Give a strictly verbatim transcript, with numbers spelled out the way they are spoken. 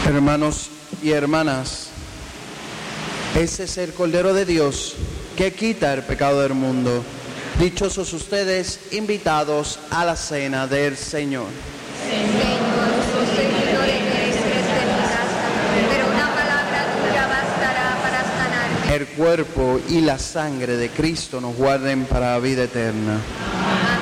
Hermanos y hermanas, ese es el Cordero de Dios que quita el pecado del mundo. Dichosos ustedes, invitados a la cena del Señor. Señor, soy digno de que entres en mi casa, pero una palabra tuya bastará para sanarme. El cuerpo y la sangre de Cristo nos guarden para la vida eterna.